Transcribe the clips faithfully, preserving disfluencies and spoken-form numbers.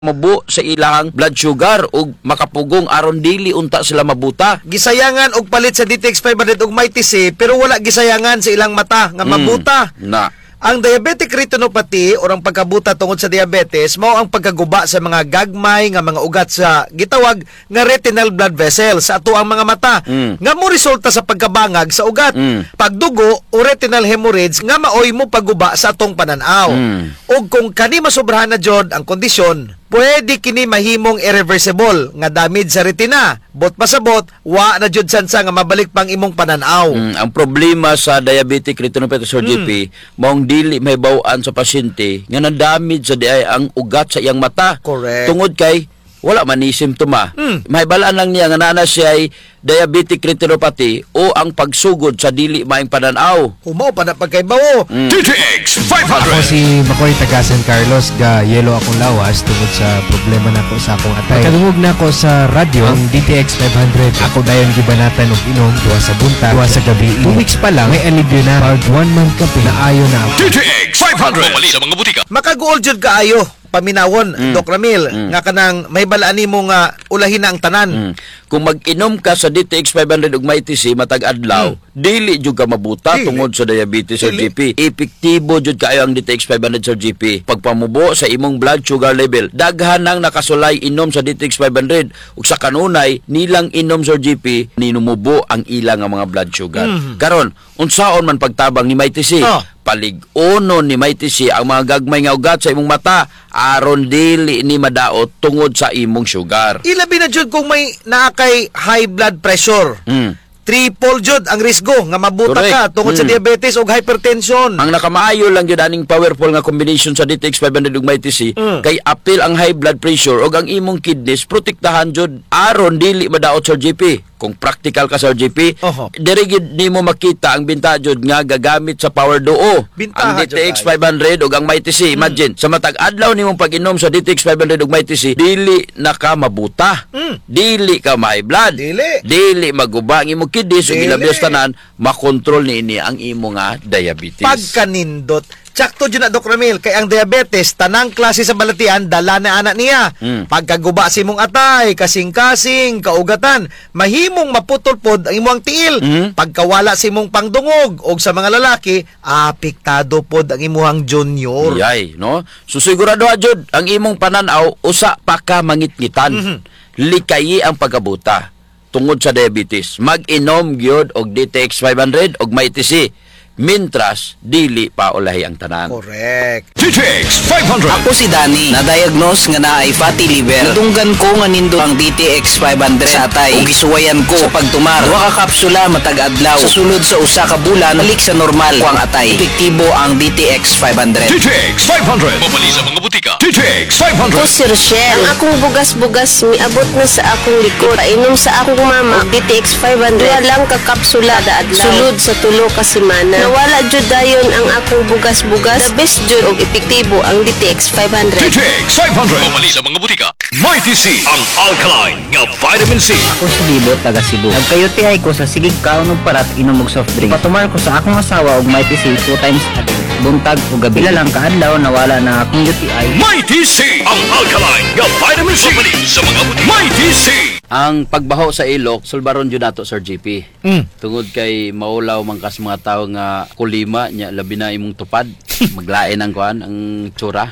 mabu sa ilang blood sugar ug makapugong aron dili unta sila mabuta. Gisayangan og palit sa D T X five hundred ug Mighty C pero wala gisayangan sa ilang mata nga mabuta. Mm, na. Ang diabetic retinopathy o ang pagkabuta tungod sa diabetes mao ang pagkaguba sa mga gagmay nga mga ugat sa gitawag nga retinal blood vessels sa ato ang mga mata Mm. nga mo resulta sa pagkabangag sa ugat. Mm. Pagdugo o retinal hemorrhage nga maoy mo paguba sa atong pananaw. Mm. Ug kung kani masobrahan na jud ang kondisyon, pwede kini mahimong irreversible nga damage sa retina. Bot pasabot, wa na jud sansa nga mabalik pang imong pananaw. Mm, ang problema sa diabetic retinopathy Sir G P, maong dili may bawaan sa pasyente nga na-damage sa diay ang ugat sa iyang mata. Correct. Tungod kay wala man ni simptoma. Mm. May balaan lang niya nga nana siya ay diabetic retinopathy o ang pagsugod sa dili maing pananaw. Humaw pa na pagkaibawo. Mm. D T X five Ako hundred. si Makoy taga San Carlos, ga yelo akong lawas tungod sa problema nako sa akong atay. Kadungog na ako sa radyo ang D T X five hundred. Ako dayon gibanatan og inom duha sa buntag, duha sa gabi. Two weeks pa lang may alibyo na. Pag one month ka pinaayo na ako. D T X five hundred. Pamali sa mga butika. Makaguol jud kaayo paminawon, Mm. Doc Ramil, Mm. nga kanang may balaan nimo nga ulahin na ang tanan. Mm. Kung mag-inom ka sa D T X five hundred ug Mighty C matag adlaw, dili jud ka mabuta Dili. tungod sa diabetes Sir Dili. G P. Epektibo jud kaayo ang D T X five hundred Sir G P. Pagpamubo sa imong blood sugar level, daghan nang nakasulay inom sa D T X five hundred ug sa kanunay nilang inom Sir G P ninumubo ang ilang nga mga blood sugar. Mhm. Karon, unsaon man pagtabang ni Mighty C? Oh. Palig-uno ni Mighty C ang mga gagmay nga ugat sa imong mata aron dili ni madaot tungod sa imong sugar. Ilabi na jud kung may naakay high blood pressure. Mm. Triple jud ang risgo nga mabuta Correct. ka tungod sa Mm. diabetes ug hypertension. Ang nakamaayo lang yun aning powerful nga combination sa D T X five hundred ug Mighty C Mm. kay apil ang high blood pressure ug ang imong kidneys protektahan jud aron dili madaot sa G P. Kung practical ka sa G P, Oho. diri gid nimo makita ang binta jud nga gagamit sa Power Duo. Bintaha Ang D T X jud five hundred ug ang Mighty C, imagine, sa matag adlaw nimong pag-inom sa D T X five hundred ug Mighty C, dili na ka mabuta. Mm. Dili ka ma-high blood. Dili. Dili maguba ang imong kidneys ug Dili. ilabios tanan makontrol niini ang imo nga diabetes. Pagkanindot. Tsakto jud na Doc Ramil kay ang diabetes tanang klase sa balatian dala na anak niya. Mm. Pagkaguba si mong atay, kasing-kasing, kaugatan, mahimong maputol pod ang imong tiil. Mm. Pagkawala si mong pangdungog og sa mga lalaki, apektado pod ang imong junior. Yay, no? So sigurado jud ang imong pananaw usa pa ka mangitngitan. Mhm. Likayi ang pagkabuta tungod sa diabetes. Mag-inom gyud og D T X five hundred og Mighty C. Mintras dili pa ulahi ang tanan. Correct. D T X five hundred. Ako si Danny, na-diagnose nga na ay fatty liver. Nadunggan ko nga nindo ang D T X five hundred sa atay. Ug gisuwayan ko sa pagtumar. Duha ka kapsula matag adlaw. Sa sulod sa usa ka bulan, balik sa normal ko ang atay. Epektibo ang D T X five hundred. D T X five hundred. Pamali sa mga butika. D T X five Ako hundred. si Rochelle. Ang akong bugas-bugas miabot na sa akong likod. Painom sa akong mama. D T X five hundred. Duha lang ka kapsula da adlaw. Sulod sa tulo ka semana. Nawala jud dayon ang akong bugas-bugas. The best jud og epektibo ang D T X five D hundred. T X five hundred. Pamali sa mga butika. Mighty C. Ang alkaline nga vitamin C. Ako si Libo, taga Cebu. Nagkayutihay ko sa sigig kaon og parat inom og soft drink. Patumar ko sa akong asawa og Mighty C two times a day. Buntag o gabi. Pila lang kaadlaw nawala na akong U T I. Mighty C. Ang alkaline nga vitamin C. Pamali sa mga butika. Mighty C. Ang pagbaho sa ilok, sulbaron jud nato Sir G P. Mm. Tungod kay maulaw man kas mga tawo nga kulima nya labi na imong tupad. Maglain ang kuan ang tsura.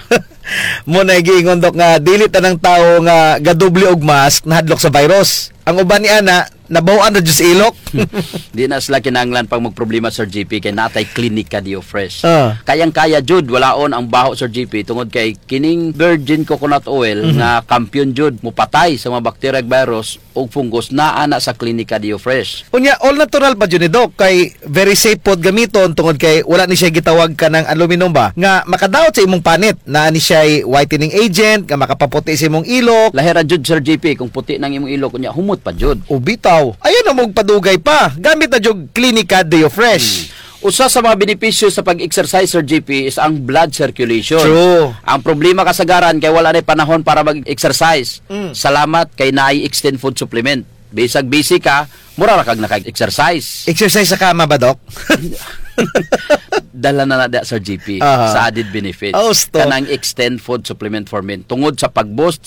Mo na giingon Doc nga dili tanang tawo nga gadoble og mask nahadlok sa virus. Ang uban ni ana nabawan ra jud sa ilok. Di na sila kinahanglan pag magproblema Sir G P kay natay klinika Dio Fresh. Ah. Kayang-kaya jud walaon ang baho Sir G P tungod kay kining virgin coconut oil nga kampiyon jud mupatay sa mga bacteria ug virus ug fungus naa na sa klinika Dio Fresh. Unya all natural pa jud ni Doc kay very safe pod gamiton tungod kay wala ni siya gitawag ka ng aluminum ba nga makadaot sa imong panit na ni siya whitening agent nga makapaputi sa imong ilok. Lahira jud Sir G P kung puti nang imong ilok unya humot pa jud. Ubitaw. Ayun na mong padugay pa. Gamit na jug Klinika Deo Fresh. Usa sa mga benepisyo sa pag-exercise Sir G P is ang blood circulation. True. Ang problema kasagaran kay wala na panahon para mag-exercise. Mm. Salamat kay naay extend food supplement. Bisag busy ka, mura ra kag naka-exercise. Exercise sa kama ba, Doc? Dala na na Sir G P Aha. sa added benefits. Oh, stop. Kanang extend food supplement for men tungod sa pag-boost